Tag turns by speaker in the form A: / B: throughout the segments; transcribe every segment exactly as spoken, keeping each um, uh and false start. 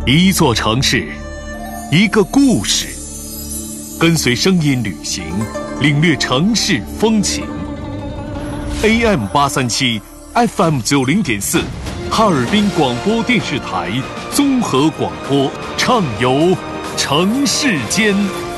A: 一座城市，一个故事，跟随声音旅行，领略城市风情。A M 八三七 F M 九零点四，哈尔滨广播电视台综合广播，畅游城市间。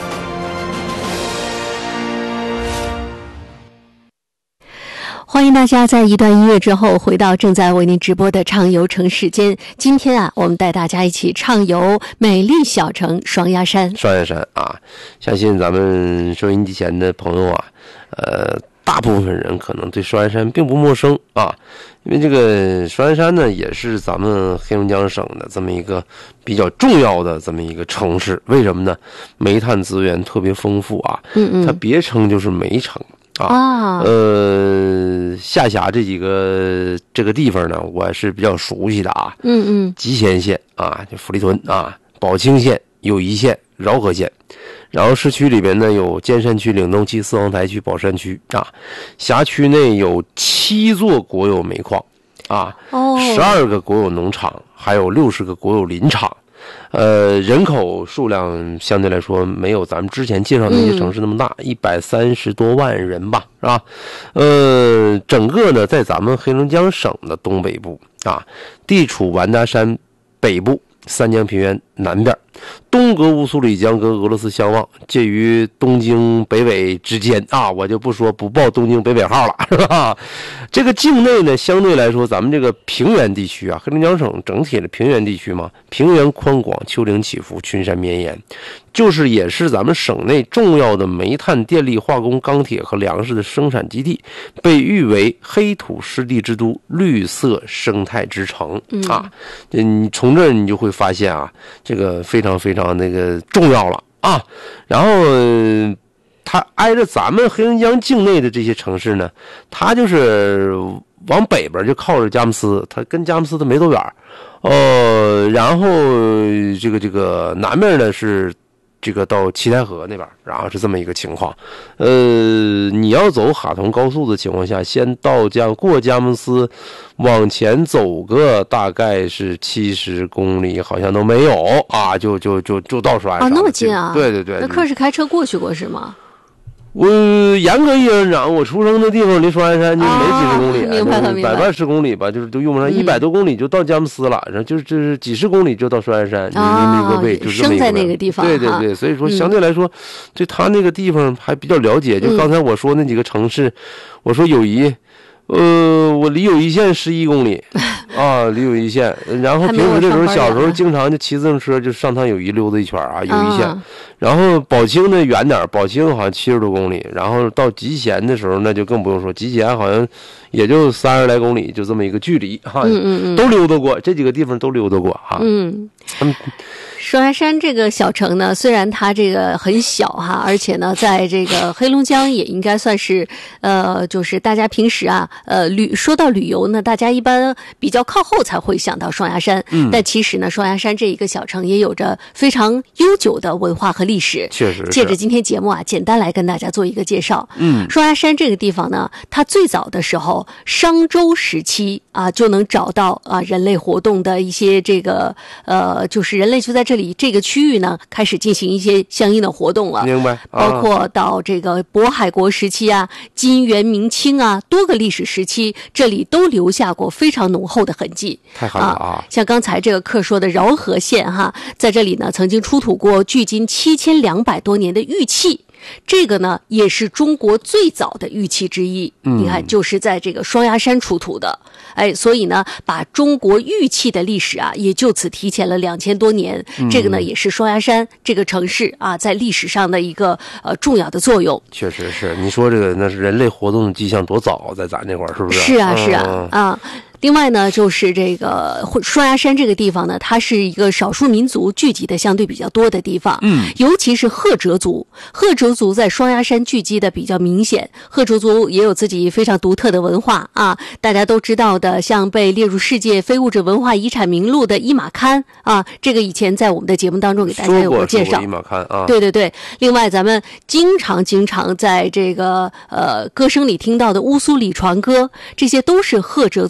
B: 欢迎大家在一段音乐之后回到正在为您直播的畅游城市间。今天啊，我们带大家一起畅游美丽小城双鸭山。
C: 双鸭山啊，相信咱们收音机前的朋友啊，呃，大部分人可能对双鸭山并不陌生啊，因为这个双鸭山呢，也是咱们黑龙江省的这么一个比较重要的这么一个城市。为什么呢？煤炭资源特别丰富啊，嗯嗯，它别称就是煤城。啊，呃，下辖这几个这个地方呢，我是比较熟悉的啊。嗯嗯，集贤县啊，就福利屯啊，宝清县、友谊县、饶河县，然后市区里边呢有尖山区、岭东区、四皇台区、宝山区啊。辖区内有七座国有煤矿啊，十二个国有农场，还有六十个国有林场。呃，人口数量相对来说没有咱们之前介绍那些城市那么大，一百三十多万人吧，是吧？呃，整个呢在咱们黑龙江省的东北部啊，地处完达山北部，三江平原南边，东隔乌苏里江跟俄罗斯相望，介于东经北纬之间啊，我就不说不报东经北纬号了，是吧？这个境内呢，相对来说，咱们这个平原地区啊，黑龙江省整体的平原地区嘛，平原宽广，丘陵起伏，群山绵延，就是也是咱们省内重要的煤炭、电力、化工、钢铁和粮食的生产基地，被誉为黑土湿地之都、绿色生态之城啊。你从这儿你就会发现啊，这个非常非常那个重要了啊。然后它挨着咱们黑龙江境内的这些城市呢，它就是往北边就靠着佳木斯，它跟佳木斯它没多远，呃，然后这个这个南面呢是这个到七台河那边，然后是这么一个情况。呃，你要走哈通高速的情况下，先到佳过佳木斯，往前走个大概是七十公里，好像都没有啊，就就就就到双鸭山。
B: 啊，那么近啊？
C: 对对对。
B: 那可是开车过去过是吗？
C: 我严格意义上讲，我出生的地方离双鸭山就没几十公里，
B: 明白了，明白了，
C: 百八十公里吧，就是都用不上一百多公里就到佳木斯了，然后就是就是几十公里就到双鸭山，就那么一个位，就是
B: 生在那个地方。
C: 对对对，所以说相对来说，对他那个地方还比较了解。就刚才我说那几个城市，我说友谊。呃，我离友谊县十一公里，啊，离友谊县。然后平时这时候小时候经常就骑自行车就上趟友谊溜达一圈啊，友谊县。然后宝清呢远点，宝清好像七十多公里。然后到集贤的时候那就更不用说，集贤好像也就三十来公里，就这么一个距离哈。嗯嗯嗯，都溜达过，这几个地方都溜达过哈。
B: 嗯。嗯双鸭山这个小城呢，虽然它这个很小哈，而且呢，在这个黑龙江也应该算是呃，就是大家平时啊，呃，旅说到旅游呢，大家一般比较靠后才会想到双鸭山。嗯，但其实呢，双鸭山这一个小城也有着非常悠久的文化和历史。
C: 确实，
B: 借着今天节目啊，简单来跟大家做一个介绍。嗯，双鸭山这个地方呢，它最早的时候，商周时期啊，就能找到啊人类活动的一些这个呃，就是人类就在这里。这个区域呢，开始进行一些相应的活动了。
C: 明白。
B: 啊、包括到这个渤海国时期啊、金元明清啊，多个历史时期，这里都留下过非常浓厚的痕迹。
C: 太好了啊！
B: 啊像刚才这个课说的饶河县哈，在这里呢曾经出土过距今七千两百多年的玉器。这个呢，也是中国最早的玉器之一。嗯，你看，就是在这个双鸭山出土的。哎，所以呢，把中国玉器的历史啊，也就此提前了两千多年。嗯、这个呢，也是双鸭山这个城市啊，在历史上的一个呃重要的作用。
C: 确实是，你说这个那是人类活动的迹象多早，在咱这块儿是不是？
B: 是啊，是啊，嗯、啊。另外呢，就是这个双鸭山这个地方呢，它是一个少数民族聚集的相对比较多的地方。嗯，尤其是赫哲族，赫哲族在双鸭山聚集的比较明显。赫哲族也有自己非常独特的文化啊，大家都知道的，像被列入世界非物质文化遗产名录的伊玛堪啊，这个以前在我们的节目当中给大家有过介绍。
C: 伊玛堪啊，
B: 对对对。另外，咱们经常经常在这个呃歌声里听到的乌苏里船歌，这些都是赫哲族典型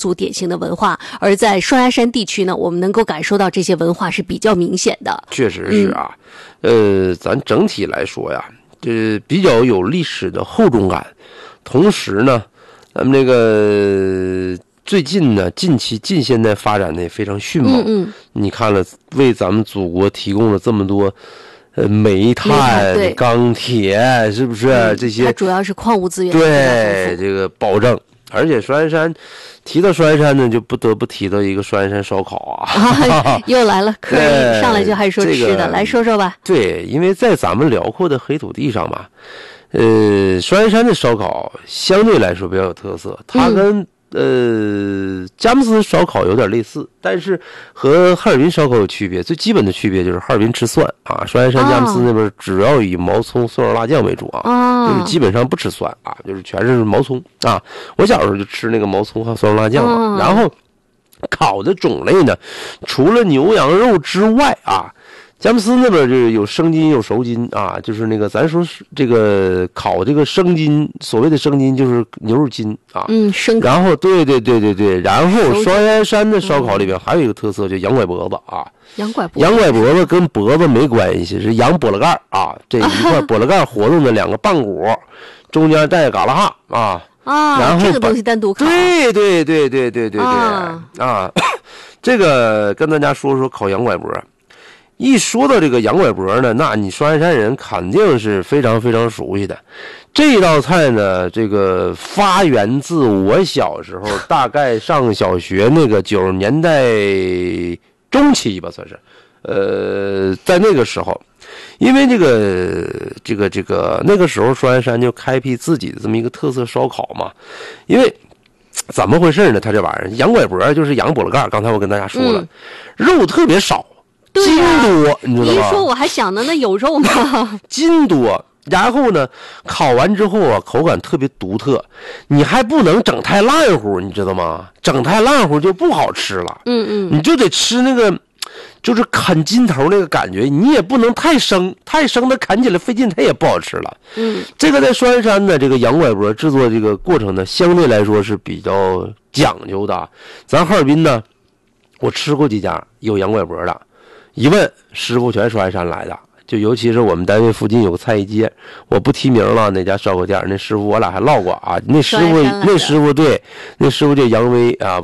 B: 性的文化，而在双鸭山地区呢，我们能够感受到这些文化是比较明显的。
C: 确实是啊，嗯、呃，咱整体来说呀，这比较有历史的厚重感，同时呢，咱们这个最近呢，近期近现代发展的也非常迅猛。
B: 嗯嗯，
C: 你看了，为咱们祖国提供了这么多。呃，煤炭、钢铁，是不是、嗯、这些？
B: 它主要是矿物资源。
C: 对，这个保证。而且双鸭山，提到双鸭山呢，就不得不提到一个双鸭山烧烤啊，
B: 啊又来了，可以上来就还是说吃的，这个、来说说吧。
C: 对，因为在咱们辽阔的黑土地上嘛，呃，双鸭山的烧烤相对来说比较有特色，它跟、嗯。呃，佳木斯烧烤有点类似，但是和哈尔滨烧烤有区别。最基本的区别就是哈尔滨吃蒜啊，双鸭山佳木斯那边主要以毛葱、蒜蓉、辣酱为主啊，哦、就是基本上不吃蒜啊，就是全是毛葱啊。我小时候就吃那个毛葱和蒜蓉辣酱嘛、哦，然后烤的种类呢，除了牛羊肉之外啊。佳木斯那边就是有生筋有熟筋啊，就是那个咱说这个烤这个生筋，所谓的生筋就是牛肉筋啊，
B: 嗯，生。
C: 然后对对对对对，然后双鸭山的烧烤里边还有一个特色，就羊拐脖子啊。
B: 羊拐脖子。
C: 羊拐脖子跟脖子没关系，是羊脖子盖啊，这一块脖子盖活动的两个棒骨，中间带嘎啦哈啊。
B: 啊，
C: 然后
B: 这个东西单独烤。
C: 对对对对对对对啊，啊这个跟大家说说烤羊拐脖。一说到这个羊拐脖呢，那你双鸭山人肯定是非常非常熟悉的。这道菜呢，这个发源自我小时候，大概上小学那个九十年代中期吧，算是。呃，在那个时候，因为这个这个这个那个时候，双鸭山就开辟自己的这么一个特色烧烤嘛。因为怎么回事呢？它这玩意儿，羊拐脖就是羊脖子盖，刚才我跟大家说了，嗯、肉特别少。筋多，你知道吗？
B: 一说我还想呢，那有肉吗？
C: 筋多，然后呢，烤完之后啊，口感特别独特，你还不能整太烂乎，你知道吗？整太烂乎就不好吃了。
B: 嗯嗯，
C: 你就得吃那个，就是啃筋头那个感觉，你也不能太生，太生的啃起来费劲，它也不好吃了。
B: 嗯，
C: 这个在双鸭山的这个羊拐脖制作这个过程呢，相对来说是比较讲究的。咱哈尔滨呢，我吃过几家有羊拐脖的。一问师傅全双鸭山来的，就尤其是我们单位附近有个菜一街，我不提名了哪家烧烤店，那师傅我俩还唠过啊，那师傅那师傅对，那师傅叫杨威啊。